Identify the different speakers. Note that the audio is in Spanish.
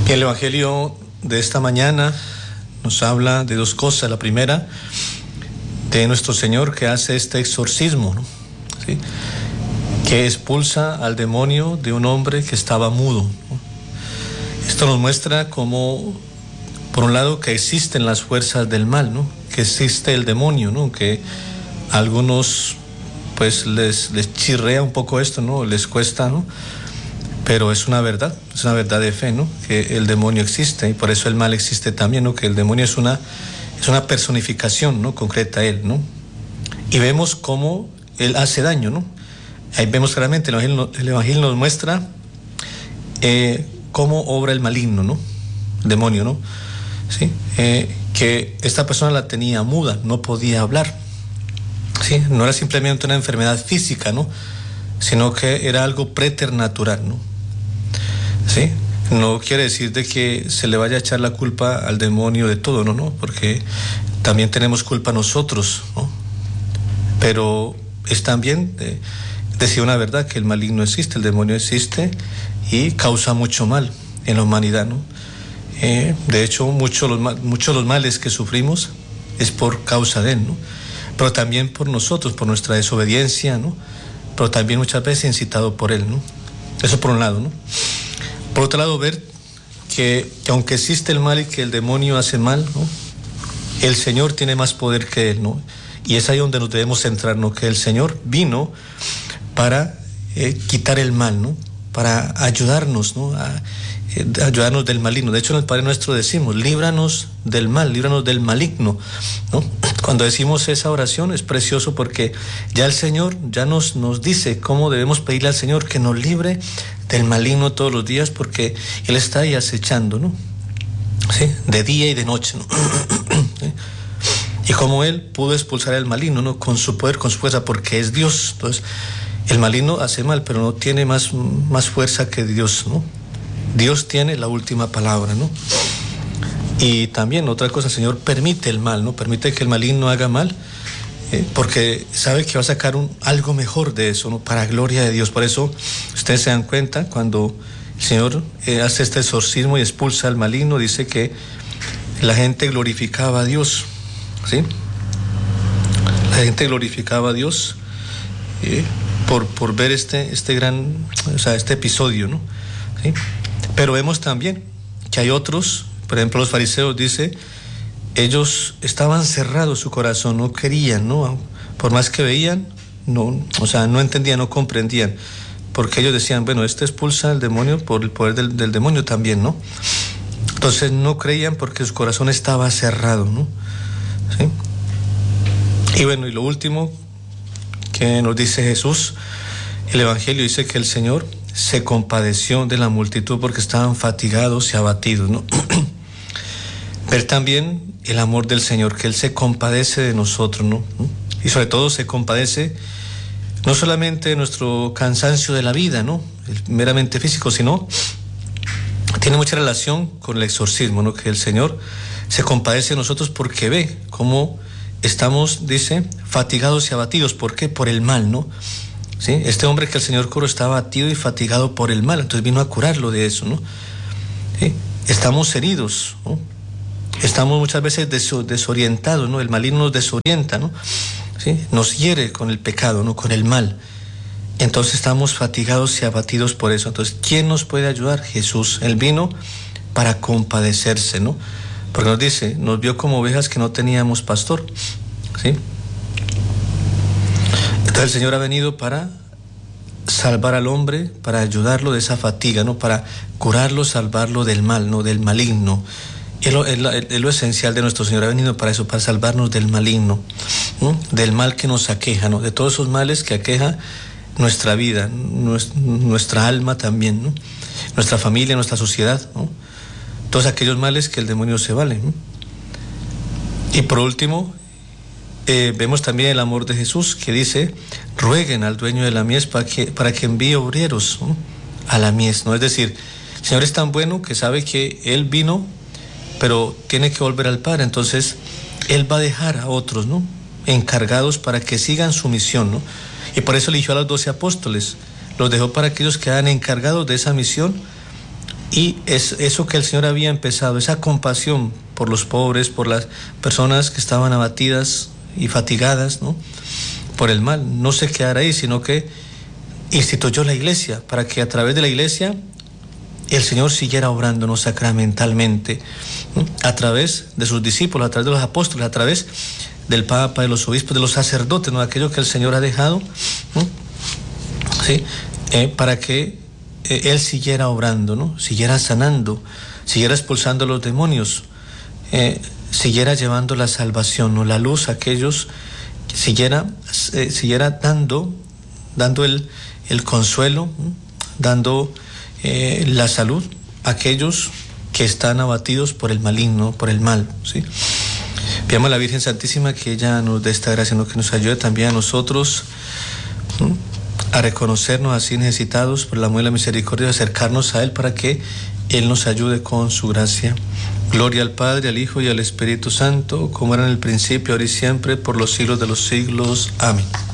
Speaker 1: El Evangelio de esta mañana nos habla de dos cosas. La primera, de nuestro Señor que hace este exorcismo, ¿no? ¿Sí? Que expulsa al demonio de un hombre que estaba mudo, ¿no? Esto nos muestra cómo, por un lado, que existen las fuerzas del mal, ¿no? Que existe el demonio, ¿no? Que a algunos pues les chirrea un poco esto, ¿no? Les cuesta, ¿no? Pero es una verdad de fe, ¿no? Que el demonio existe y por eso el mal existe también, ¿no? Que el demonio es una personificación, ¿no? Concreta a él, ¿no? Y vemos cómo él hace daño, ¿no? Ahí vemos claramente, el Evangelio nos muestra cómo obra el maligno, ¿no? El demonio, ¿no? ¿Sí? Que esta persona la tenía muda, no podía hablar, ¿sí? No era simplemente una enfermedad física, ¿no? Sino que era algo preternatural, ¿no? ¿Sí? No quiere decir de que se le vaya a echar la culpa al demonio de todo, no, porque también tenemos culpa nosotros, ¿no? Pero es también decir una verdad, que el maligno existe, el demonio existe y causa mucho mal en la humanidad, ¿no? De hecho, muchos de los males que sufrimos es por causa de él, ¿no? Pero también por nosotros, por nuestra desobediencia, ¿no? Pero también muchas veces incitado por él, ¿no? Eso por un lado, ¿no? Por otro lado, ver que aunque existe el mal y que el demonio hace mal, ¿no? El Señor tiene más poder que él, ¿no? Y es ahí donde nos debemos centrar, ¿no? Que el Señor vino para quitar el mal, ¿no? Para ayudarnos, ¿no? Ayudarnos del maligno. De hecho, en el Padre Nuestro decimos, líbranos del mal, líbranos del maligno, ¿no? Cuando decimos esa oración es precioso porque ya el Señor ya nos dice cómo debemos pedirle al Señor que nos libre del maligno todos los días, porque Él está ahí acechando, ¿no? ¿Sí? De día y de noche, ¿no? ¿Sí? Y como Él pudo expulsar al maligno, ¿no? Con su poder, con su fuerza, porque es Dios. Entonces, el maligno hace mal, pero no tiene más fuerza que Dios, ¿no? Dios tiene la última palabra, ¿no? Y también otra cosa, el Señor permite el mal, ¿no? Permite que el maligno haga mal, porque sabe que va a sacar algo mejor de eso, ¿no? Para gloria de Dios. Por eso, ustedes se dan cuenta, cuando el Señor hace este exorcismo y expulsa al maligno, dice que la gente glorificaba a Dios, ¿sí? La gente glorificaba a Dios por ver este gran, o sea, este episodio, ¿no? ¿Sí? Pero vemos también que hay otros, por ejemplo, los fariseos, dice, ellos estaban cerrados su corazón, no querían, ¿no? Por más que veían, no, o sea, no entendían, no comprendían, porque ellos decían, bueno, este expulsa al demonio por el poder del demonio también, ¿no? Entonces no creían porque su corazón estaba cerrado, ¿no? ¿Sí? Y bueno, y lo último que nos dice Jesús, el Evangelio dice que el Señor se compadeció de la multitud porque estaban fatigados y abatidos, ¿no? Ver también el amor del Señor, que Él se compadece de nosotros, ¿no? Y sobre todo se compadece no solamente de nuestro cansancio de la vida, ¿no? Meramente físico, sino tiene mucha relación con el exorcismo, ¿no? Que el Señor se compadece de nosotros porque ve cómo estamos, dice, fatigados y abatidos. ¿Por qué? Por el mal, ¿no? ¿Sí? Este hombre que el Señor curó estaba abatido y fatigado por el mal, entonces vino a curarlo de eso, ¿no? ¿Sí? Estamos heridos, ¿no? Estamos muchas veces desorientados, ¿no? El maligno nos desorienta, ¿no? ¿Sí? Nos hiere con el pecado, ¿no? Con el mal. Entonces estamos fatigados y abatidos por eso. Entonces, ¿quién nos puede ayudar? Jesús. Él vino para compadecerse, ¿no? Porque nos dice, nos vio como ovejas que no teníamos pastor, ¿sí? Entonces el Señor ha venido para salvar al hombre, para ayudarlo de esa fatiga, ¿no? Para curarlo, salvarlo del mal, ¿no? Del maligno. Es lo esencial de nuestro Señor. Ha venido para eso, para salvarnos del maligno, ¿no? Del mal que nos aqueja, ¿no? De todos esos males que aqueja nuestra vida, nuestra alma también, ¿no? Nuestra familia, nuestra sociedad, ¿no? Todos aquellos males que el demonio se vale, ¿no? Y por último, vemos también el amor de Jesús, que dice, rueguen al dueño de la mies para que envíe obreros, ¿no? A la mies, ¿no? Es decir, el Señor es tan bueno que sabe que Él vino, pero tiene que volver al Padre, entonces Él va a dejar a otros, ¿no? Encargados para que sigan su misión, ¿no? Y por eso eligió a los 12 apóstoles, los dejó para que ellos quedaran encargados de esa misión, Y eso que el Señor había empezado, esa compasión por los pobres, por las personas que estaban abatidas y fatigadas, ¿no?, por el mal, no se quedara ahí, sino que instituyó la iglesia, para que a través de la iglesia el Señor siguiera obrándonos sacramentalmente, ¿no?, a través de sus discípulos, a través de los apóstoles, a través del Papa, de los obispos, de los sacerdotes, ¿no?, aquello que el Señor ha dejado, ¿no?, ¿sí?, para que Él siguiera obrando, ¿no?, siguiera sanando, siguiera expulsando a los demonios, siguiera llevando la salvación, ¿no?, la luz a aquellos, siguiera dando el consuelo, ¿no?, dando la salud a aquellos que están abatidos por el maligno, por el mal, ¿sí? Pidamos a la Virgen Santísima que ella nos dé esta gracia, ¿no?, que nos ayude también a nosotros, ¿no?, a reconocernos así necesitados por el amor y la misericordia, de acercarnos a Él para que Él nos ayude con su gracia. Gloria al Padre, al Hijo y al Espíritu Santo, como era en el principio, ahora y siempre, por los siglos de los siglos. Amén.